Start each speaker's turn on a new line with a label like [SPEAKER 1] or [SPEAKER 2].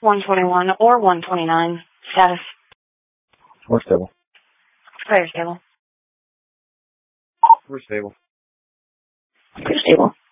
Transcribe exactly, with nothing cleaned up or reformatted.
[SPEAKER 1] one twenty-one or one twenty-nine. Status.
[SPEAKER 2] We're stable.
[SPEAKER 1] Clear stable.
[SPEAKER 2] We're stable.
[SPEAKER 1] Clear stable.